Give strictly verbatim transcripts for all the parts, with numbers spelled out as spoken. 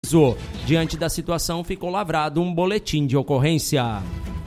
Diante da situação, ficou lavrado um boletim de ocorrência.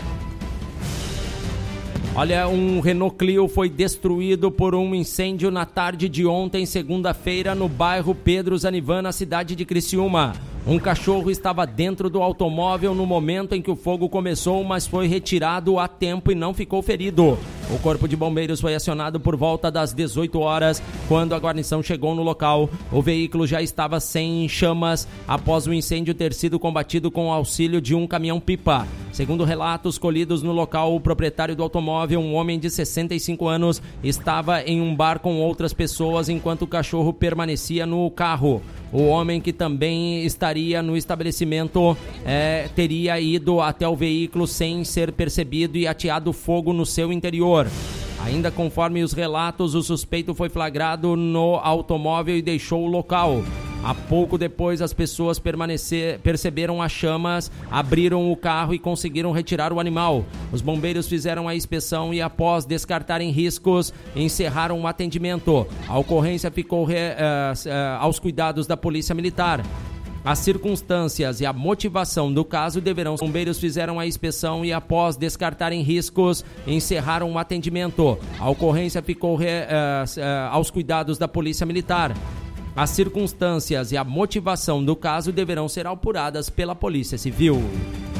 Olha, um Renault Clio foi destruído por um incêndio na tarde de ontem, segunda-feira, no bairro Pedro Zanivan, na cidade de Criciúma. Um cachorro estava dentro do automóvel no momento em que o fogo começou, mas foi retirado a tempo e não ficou ferido. O Corpo de Bombeiros foi acionado por volta das dezoito horas, quando a guarnição chegou no local. O veículo já estava sem chamas após o incêndio ter sido combatido com o auxílio de um caminhão-pipa. Segundo relatos colhidos no local, o proprietário do automóvel, um homem de sessenta e cinco anos, estava em um bar com outras pessoas enquanto o cachorro permanecia no carro. O homem, que também estaria no estabelecimento, é, teria ido até o veículo sem ser percebido e ateado fogo no seu interior. Ainda conforme os relatos, o suspeito foi flagrado no automóvel e deixou o local. Há pouco depois, as pessoas perceberam as chamas, abriram o carro e conseguiram retirar o animal. Os bombeiros fizeram a inspeção e, após descartarem riscos, encerraram o atendimento. A ocorrência ficou re, uh, uh, aos cuidados da Polícia Militar. As circunstâncias e a motivação do caso deverão... Os bombeiros fizeram a inspeção e, após descartarem riscos, encerraram o atendimento. A ocorrência ficou re, uh, uh, aos cuidados da Polícia Militar. As circunstâncias e a motivação do caso deverão ser apuradas pela Polícia Civil.